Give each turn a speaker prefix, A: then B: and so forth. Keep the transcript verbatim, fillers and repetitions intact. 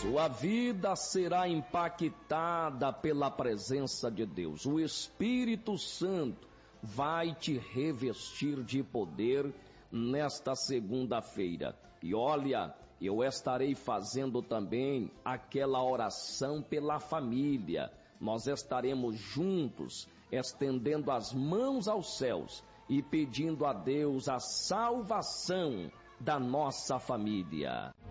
A: Sua vida será impactada pela presença de Deus. O Espírito Santo vai te revestir de poder nesta segunda-feira. E olha, eu estarei fazendo também aquela oração pela família. Nós estaremos juntos, estendendo as mãos aos céus e pedindo a Deus a salvação da nossa família.